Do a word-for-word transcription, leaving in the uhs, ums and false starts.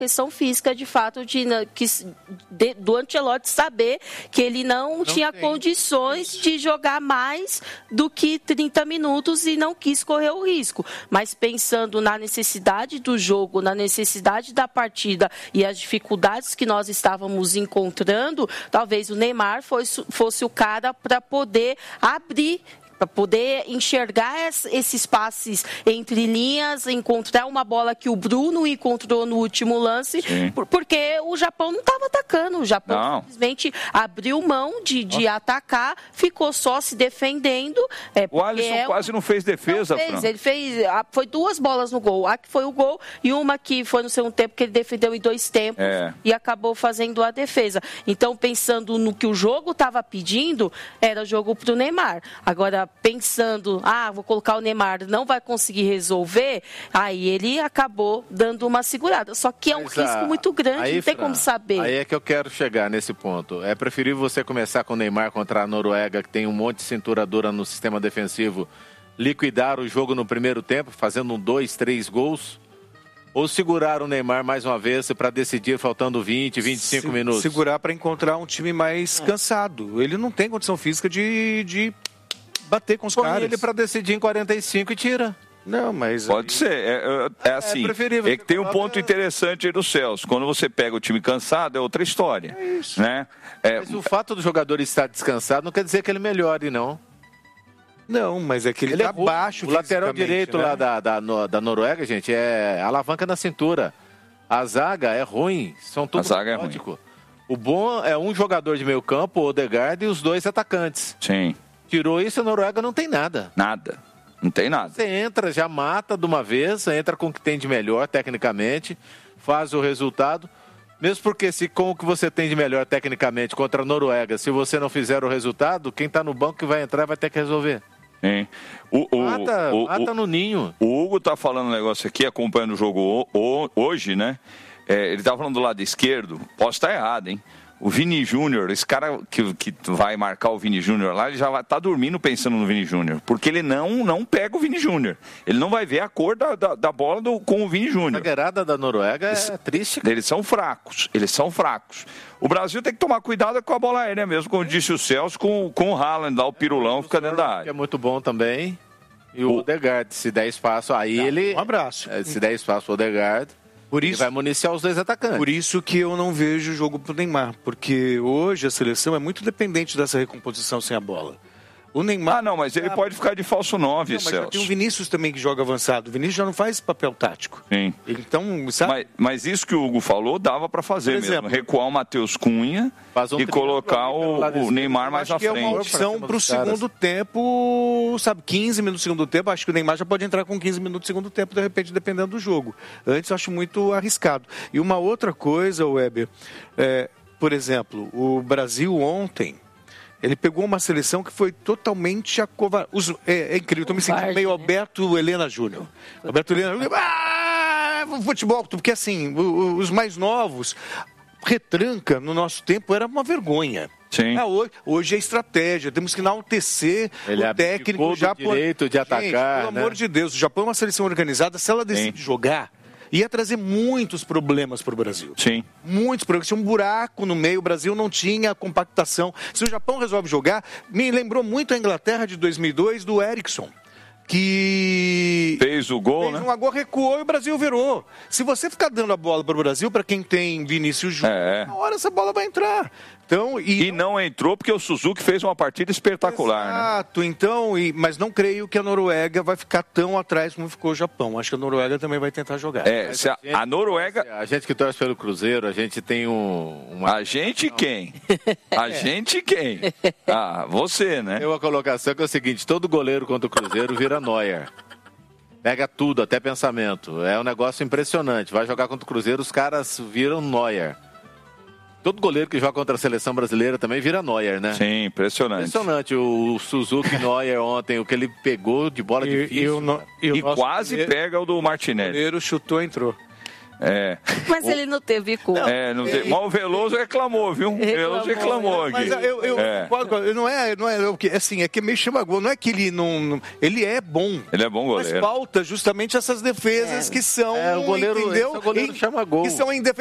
questão física, de fato, de, que, de, do Ancelotti saber que ele não, não tinha tem. condições de jogar mais do que trinta minutos e não quis correr o risco. Mas pensando na necessidade do jogo, na necessidade da partida e as dificuldades que nós estávamos encontrando, talvez o Neymar fosse, fosse o cara para poder abrir, para poder enxergar esses passes entre linhas, encontrar uma bola que o Bruno encontrou no último lance, Sim. porque o Japão não estava atacando, o Japão não. simplesmente abriu mão de, de atacar, ficou só se defendendo. É, o Alisson é, quase não fez defesa, não fez, ele fez, foi duas bolas no gol, a que foi o gol e uma que foi no segundo tempo que ele defendeu em dois tempos é. e acabou fazendo a defesa. Então, pensando no que o jogo estava pedindo, era jogo para o Neymar. Agora, pensando, ah, vou colocar o Neymar, não vai conseguir resolver, aí ele acabou dando uma segurada. Só que é um Mas, risco ah, muito grande, aí, não tem Fran, como saber. Aí é que eu quero chegar nesse ponto. É preferível você começar com o Neymar contra a Noruega, que tem um monte de cintura dura no sistema defensivo, liquidar o jogo no primeiro tempo, fazendo um, dois, três gols, ou segurar o Neymar mais uma vez para decidir faltando vinte, vinte e cinco Se, minutos? Segurar para encontrar um time mais cansado. Ele não tem condição física de... de... bater com os Põe caras. ele para decidir em quarenta e cinco e tira. Não, mas... Pode aí... ser. É, é, é assim. É, é que tem um ponto interessante aí do Celso. Quando você pega o time cansado, é outra história. É isso. Né? É... Mas o fato do jogador estar descansado não quer dizer que ele melhore, não. Não, mas é que ele, ele tá é baixo. O lateral direito, né? lá da, da, da Noruega, gente, é alavanca na cintura. A zaga é ruim. São tudo A zaga caótico. é ruim. O bom é um jogador de meio campo, o Odegaard, e os dois atacantes. Sim. Tirou isso, a Noruega não tem nada. Nada. Não tem nada. Você entra, já mata de uma vez, entra com o que tem de melhor tecnicamente, faz o resultado. Mesmo porque se com o que você tem de melhor tecnicamente contra a Noruega, se você não fizer o resultado, quem está no banco que vai entrar vai ter que resolver. Sim. O, o, mata o, mata o, no ninho. O Hugo tá falando um negócio aqui, acompanhando o jogo hoje, né? É, ele tá falando do lado esquerdo, posso estar errado, hein? O Vini Júnior, esse cara que, que vai marcar o Vini Júnior lá, ele já vai estar tá dormindo pensando no Vini Júnior. Porque ele não, não pega o Vini Júnior. Ele não vai ver a cor da, da, da bola do, com o Vini Júnior. A zagueirada da Noruega é eles, triste. Eles são fracos. Eles são fracos. O Brasil tem que tomar cuidado com a bola aérea mesmo, como disse o Celso, com, com o Haaland lá, o pirulão, é, fica dentro da área. Que é muito bom também. E o, o Odegaard, se der espaço, aí Não, ele... Um abraço. Se der espaço, o Odegaard... Por isso, ele vai municiar os dois atacantes. Por isso que eu não vejo o jogo pro Neymar, porque hoje a seleção é muito dependente dessa recomposição sem a bola. O Neymar... Ah, não, mas ele ah, pode ficar de falso nove, Celso. Mas já tem o Vinícius também que joga avançado. O Vinícius já não faz papel tático. Sim. Então, sabe... Mas, mas isso que o Hugo falou dava para fazer exemplo, mesmo. Recuar o Matheus Cunha um e colocar o, o Neymar mais à frente. Acho que é uma opção para o segundo tempo, sabe, quinze minutos do segundo tempo. Acho que o Neymar já pode entrar com quinze minutos do segundo tempo, de repente, dependendo do jogo. Antes, eu acho muito arriscado. E uma outra coisa, Weber, é, por exemplo, o Brasil ontem... Ele pegou uma seleção que foi totalmente acovardada. É, é incrível, estou me sentindo meio Alberto Helena Júnior. Alberto Helena Júnior, ah, futebol, porque assim, os mais novos, retranca no nosso tempo era uma vergonha. Sim. É, hoje, hoje é estratégia, temos que enaltecer Ele o técnico. O direito de atacar. Gente, pelo né? amor de Deus, o Japão é uma seleção organizada, se ela decide Sim. jogar... ia trazer muitos problemas para o Brasil. Sim. Muitos problemas. Tinha um buraco no meio, o Brasil não tinha compactação. Se o Japão resolve jogar, me lembrou muito a Inglaterra de dois mil e dois, do Eriksson, que fez o gol, fez né? um gol, recuou e o Brasil virou. Se você ficar dando a bola para o Brasil, para quem tem Vinícius Júnior, é. na hora essa bola vai entrar. Então, e... e não entrou porque o Suzuki fez uma partida espetacular. Exato, né? então, e... mas não creio que a Noruega vai ficar tão atrás como ficou o Japão. Acho que a Noruega também vai tentar jogar. É, se a, a, gente, a Noruega... A gente que torce pelo Cruzeiro, a gente tem um... Uma... A gente quem? A gente quem? Ah, você, né? Tem uma colocação que é o seguinte, todo goleiro contra o Cruzeiro vira Neuer. Pega tudo, até pensamento. É um negócio impressionante. Vai jogar contra o Cruzeiro, os caras viram Neuer. Todo goleiro que joga contra a seleção brasileira também vira Neuer, né? Sim, impressionante. Impressionante. O Suzuki Neuer ontem, o que ele pegou de bola e, difícil. E, o no, e, o e quase goleiro, pega o do Martinelli. O goleiro chutou e entrou. É. Mas ele não teve culpa. É, não teve. Mas o Veloso reclamou, viu? O Veloso reclamou aqui. Mas eu, eu, é. eu não é, não é o que, assim, é que meio chama gol, não é que ele não, não, ele é bom. Ele é bom goleiro. Mas falta justamente essas defesas é. que são, é, o goleiro, entendeu? o goleiro em, chama gol. Que são em